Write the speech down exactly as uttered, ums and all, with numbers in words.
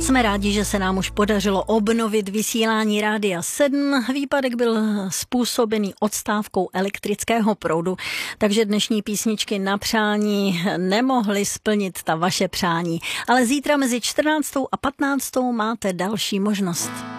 Jsme rádi, že se nám už podařilo obnovit vysílání Rádia sedm. Výpadek byl způsobený odstávkou elektrického proudu, takže dnešní písničky na přání nemohly splnit ta vaše přání. Ale zítra mezi čtrnáctou a patnáctou máte další možnost.